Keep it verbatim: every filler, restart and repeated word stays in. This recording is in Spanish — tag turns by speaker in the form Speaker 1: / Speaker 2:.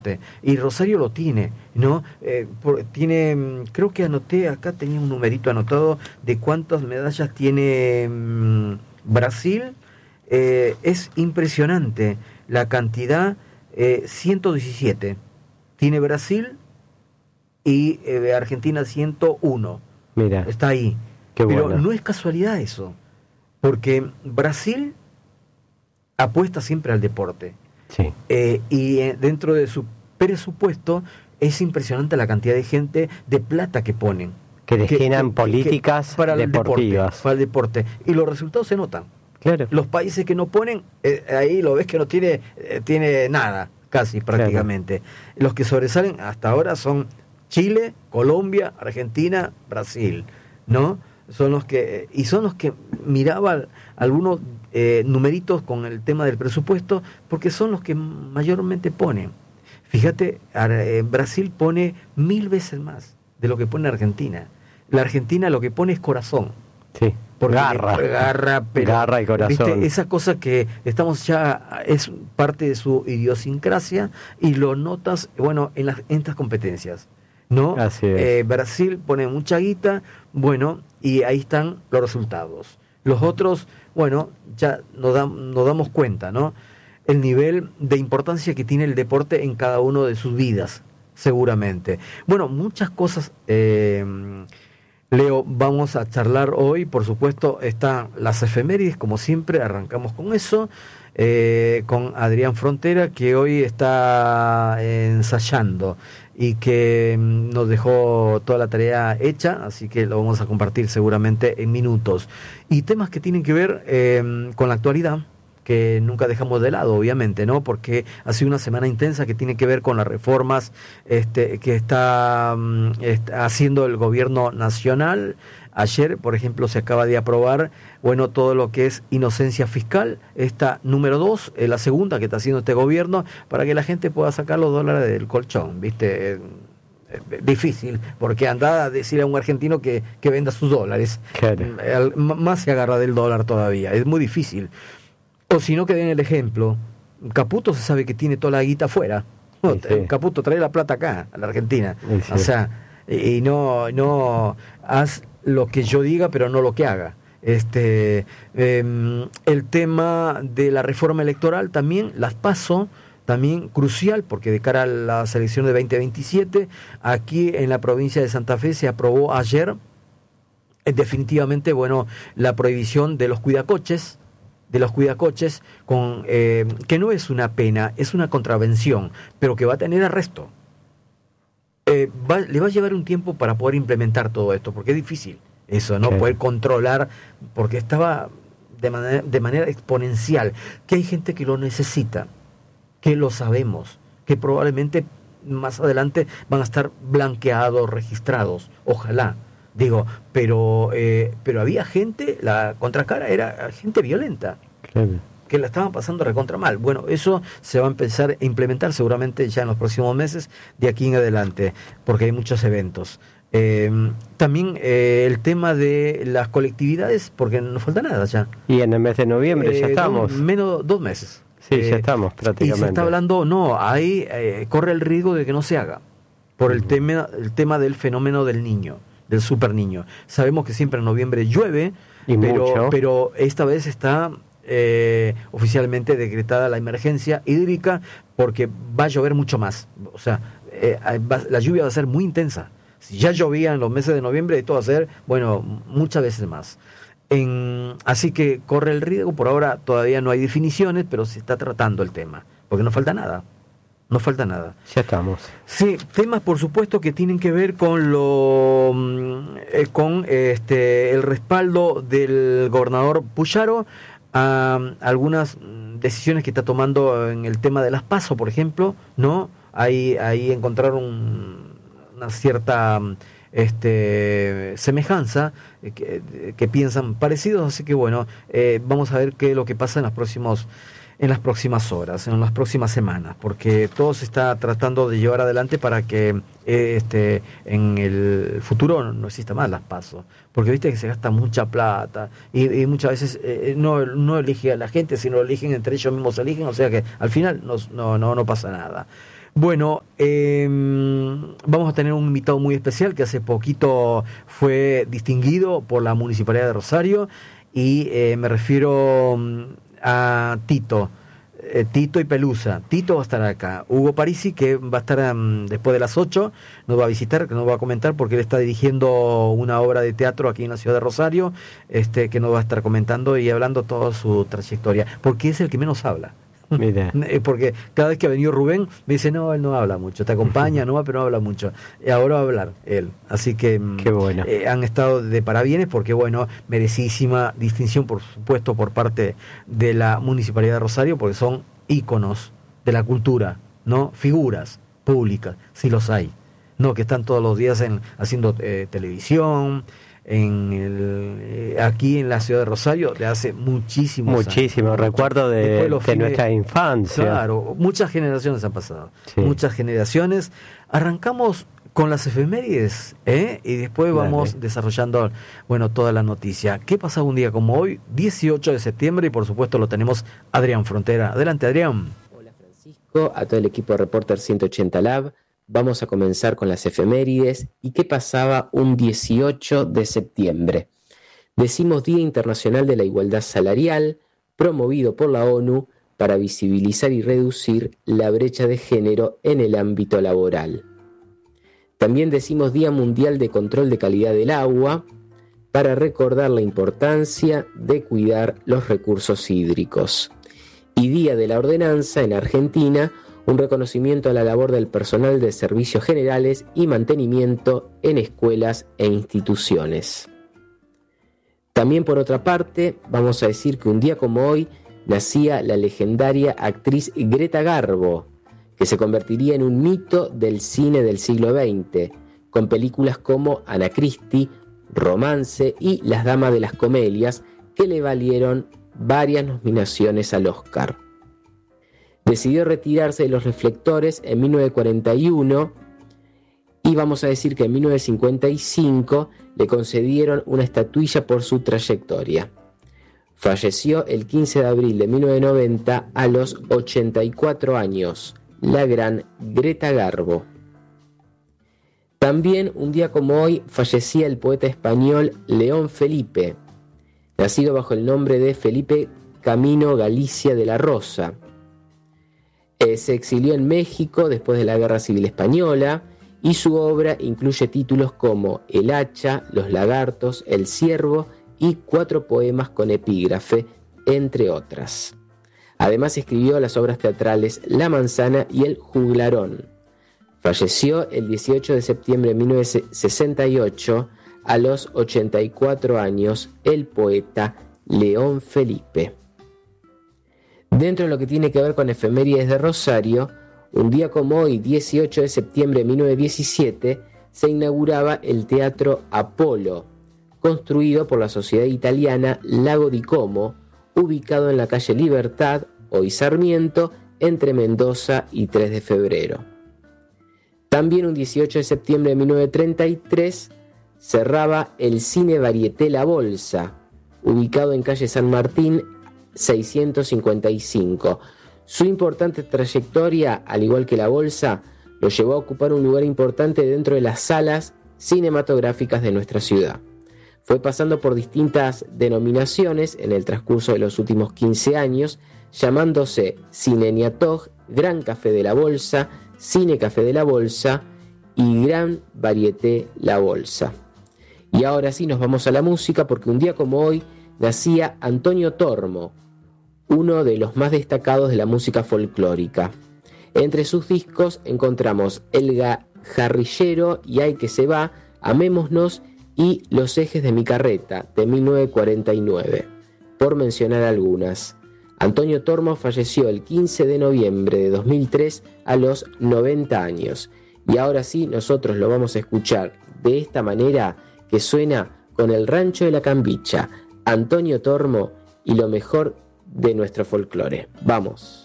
Speaker 1: Y Rosario lo tiene, ¿no? Eh, por, tiene, creo que anoté, acá tenía un numerito anotado de cuántas medallas tiene mmm, Brasil. Eh, es impresionante la cantidad, eh, ciento diecisiete tiene Brasil y eh, Argentina ciento uno.
Speaker 2: Mira,
Speaker 1: está ahí.
Speaker 2: Qué
Speaker 1: Pero
Speaker 2: bueno.
Speaker 1: no es casualidad eso, porque Brasil apuesta siempre al deporte.
Speaker 2: Sí.
Speaker 1: Eh, y eh, dentro de su presupuesto es impresionante la cantidad de gente, de plata que ponen.
Speaker 2: Que destinan políticas
Speaker 1: que para el
Speaker 2: deportivas.
Speaker 1: Deporte, para el deporte. Y los resultados se notan.
Speaker 2: Claro.
Speaker 1: Los países que no ponen, eh, ahí lo ves que no tiene, eh, tiene nada, casi prácticamente. Claro. Los que sobresalen hasta ahora son Chile, Colombia, Argentina, Brasil, ¿no? Son los que, y son los que miraba algunos eh, numeritos con el tema del presupuesto, porque son los que mayormente ponen. Fíjate, eh, Brasil pone mil veces más de lo que pone Argentina. La Argentina lo que pone es corazón.
Speaker 2: Sí.
Speaker 1: Porque
Speaker 2: garra.
Speaker 1: Le, garra, pero,
Speaker 2: garra y corazón.
Speaker 1: ¿viste? Esa cosa que estamos ya, es parte de su idiosincrasia y lo notas, bueno, en, las, en estas competencias, ¿no?
Speaker 2: Así es.
Speaker 1: Eh, Brasil pone mucha guita, bueno, y ahí están los resultados. Los otros, bueno, ya nos, da, nos damos cuenta, ¿no? El nivel de importancia que tiene el deporte en cada uno de sus vidas, seguramente. Bueno, muchas cosas, eh, Leo, vamos a charlar hoy. Por supuesto, están las efemérides, como siempre, arrancamos con eso, eh, con Adrián Frontera, que hoy está ensayando y que nos dejó toda la tarea hecha, así que lo vamos a compartir seguramente en minutos. Y temas que tienen que ver eh, con la actualidad, que nunca dejamos de lado, obviamente, ¿no? Porque ha sido una semana intensa que tiene que ver con las reformas este, que está, está haciendo el gobierno nacional. Ayer, por ejemplo, se acaba de aprobar, bueno, todo lo que es inocencia fiscal, esta número dos, eh, la segunda que está haciendo este gobierno, para que la gente pueda sacar los dólares del colchón, ¿viste? Eh, difícil, porque anda a decirle a un argentino que, que venda sus dólares.
Speaker 2: Claro.
Speaker 1: Eh, más se agarra del dólar todavía, es muy difícil. O si no, que den el ejemplo. Caputo se sabe que tiene toda la guita afuera. No, sí, sí. Caputo trae la plata acá, a la Argentina. Sí, sí. O sea, y no, no haz lo que yo diga, pero no lo que haga. Este, eh, el tema de la reforma electoral también, las PASO, también crucial, porque de cara a las elecciones de veinte veintisiete, aquí en la provincia de Santa Fe se aprobó ayer, eh, definitivamente, bueno, la prohibición de los cuidacoches, de los cuidacoches, con, eh, que no es una pena, es una contravención, pero que va a tener arresto. Eh, va, le va a llevar un tiempo para poder implementar todo esto, porque es difícil eso, ¿no? Sí. Poder controlar, porque estaba de manera, de manera exponencial, que hay gente que lo necesita, que lo sabemos, que probablemente más adelante van a estar blanqueados, registrados, ojalá. Digo, pero eh, pero había gente, la contracara era gente violenta, claro, que la estaban pasando recontra mal. Bueno, eso se va a empezar a implementar seguramente ya en los próximos meses, de aquí en adelante, porque hay muchos eventos. Eh, también eh, el tema de las colectividades, porque no falta nada ya.
Speaker 2: Y en el mes de noviembre eh, ya estamos.
Speaker 1: Dos, menos dos meses.
Speaker 2: Sí, eh, ya estamos prácticamente.
Speaker 1: Y se está hablando, no, ahí eh, corre el riesgo de que no se haga, por el, uh-huh. tema, el tema del fenómeno del niño, del super niño. Sabemos que siempre en noviembre llueve,
Speaker 2: y
Speaker 1: pero,
Speaker 2: mucho.
Speaker 1: pero esta vez está eh, oficialmente decretada la emergencia hídrica porque va a llover mucho más. O sea, eh, va, la lluvia va a ser muy intensa. Si ya llovía en los meses de noviembre, esto va a ser, bueno, muchas veces más. En, así que corre el riesgo, por ahora todavía no hay definiciones, pero se está tratando el tema, porque no falta nada. No falta nada.
Speaker 2: Ya estamos.
Speaker 1: Sí, temas por supuesto que tienen que ver con lo eh, con este el respaldo del gobernador Puyaro a algunas decisiones que está tomando en el tema de las PASO, por ejemplo, ¿no? Ahí ahí encontraron una cierta este semejanza, eh, que, que piensan parecidos, así que bueno, eh, vamos a ver qué es lo que pasa en los próximos en las próximas horas, en las próximas semanas, porque todo se está tratando de llevar adelante para que eh, este en el futuro no, no exista más las PASO, porque viste que se gasta mucha plata y, y muchas veces eh, no, no elige a la gente, sino eligen entre ellos mismos, eligen, o sea que al final no, no, no, no pasa nada. Bueno, eh, vamos a tener un invitado muy especial que hace poquito fue distinguido por la Municipalidad de Rosario y eh, me refiero a Tito. Eh, Tito y Pelusa. Tito va a estar acá. Hugo Parisi, que va a estar um, después de las ocho, nos va a visitar, que nos va a comentar, porque él está dirigiendo una obra de teatro aquí en la ciudad de Rosario, este, que nos va a estar comentando y hablando toda su trayectoria, porque es el que menos habla.
Speaker 2: Mira.
Speaker 1: Porque cada vez que ha venido Rubén me dice, no, él no habla mucho, te acompaña, no, pero no habla mucho. Y ahora va a hablar él. Así que
Speaker 2: qué bueno.
Speaker 1: eh, han estado de parabienes porque, bueno, merecidísima distinción, por supuesto, por parte de la Municipalidad de Rosario, porque son íconos de la cultura, ¿no? Figuras públicas, si los hay, no que están todos los días en, haciendo eh, televisión, en el, eh, aquí en la ciudad de Rosario de hace muchísimos
Speaker 2: muchísimo
Speaker 1: años.
Speaker 2: recuerdo de, de
Speaker 1: fines,
Speaker 2: nuestra infancia.
Speaker 1: Claro, muchas generaciones han pasado, sí. muchas generaciones. Arrancamos con las efemérides, ¿eh? Y después vamos Dale. desarrollando, bueno, toda la noticia. ¿Qué pasa un día como hoy, dieciocho de septiembre? Y por supuesto lo tenemos Adrián Frontera. Adelante, Adrián.
Speaker 3: Hola, Francisco, a todo el equipo de Reporter ciento ochenta Lab. Vamos a comenzar con las efemérides y qué pasaba un dieciocho de septiembre. Decimos Día Internacional de la Igualdad Salarial, promovido por la ONU para visibilizar y reducir la brecha de género en el ámbito laboral. También decimos Día Mundial de Control de Calidad del Agua, para recordar la importancia de cuidar los recursos hídricos. Y Día de la Ordenanza en Argentina, un reconocimiento a la labor del personal de servicios generales y mantenimiento en escuelas e instituciones. También, por otra parte, vamos a decir que un día como hoy nacía la legendaria actriz Greta Garbo, que se convertiría en un mito del cine del siglo veinte, con películas como Ana Christie, Romance y Las Damas de las Comedias, que le valieron varias nominaciones al Oscar. Decidió retirarse de los reflectores en mil novecientos cuarenta y uno y vamos a decir que en mil novecientos cincuenta y cinco le concedieron una estatuilla por su trayectoria. Falleció el quince de abril de mil novecientos noventa a los ochenta y cuatro años, la gran Greta Garbo. También un día como hoy fallecía el poeta español León Felipe, nacido bajo el nombre de Felipe Camino Galicia de la Rosa. Eh, se exilió en México después de la Guerra Civil Española y su obra incluye títulos como El hacha, Los lagartos, El ciervo y cuatro poemas con epígrafe, entre otras. Además escribió las obras teatrales La manzana y El juglarón. Falleció el dieciocho de septiembre de mil novecientos sesenta y ocho a los ochenta y cuatro años el poeta León Felipe. Dentro de lo que tiene que ver con efemérides de Rosario, un día como hoy, dieciocho de septiembre de mil novecientos diecisiete, se inauguraba el Teatro Apolo, construido por la sociedad italiana Lago di Como, ubicado en la calle Libertad, hoy Sarmiento, entre Mendoza y tres de febrero. También un dieciocho de septiembre de mil novecientos treinta y tres cerraba el Cine Varieté La Bolsa, ubicado en calle San Martín seiscientos cincuenta y cinco. Su importante trayectoria, al igual que La Bolsa, lo llevó a ocupar un lugar importante dentro de las salas cinematográficas de nuestra ciudad. Fue pasando por distintas denominaciones en el transcurso de los últimos quince años, llamándose Cine Niatoj, Gran Café de la Bolsa, Cine Café de la Bolsa y Gran Varieté La Bolsa. Y ahora sí nos vamos a la música, porque un día como hoy nacía Antonio Tormo, uno de los más destacados de la música folclórica. Entre sus discos encontramos El Jarrillero y Ay que se va, Amémonos y Los ejes de mi carreta, de mil novecientos cuarenta y nueve, por mencionar algunas. Antonio Tormo falleció el quince de noviembre de dos mil tres a los noventa años. Y ahora sí, nosotros lo vamos a escuchar de esta manera, que suena con El Rancho de la Cambicha, Antonio Tormo y lo mejor de nuestro folclore. Vamos.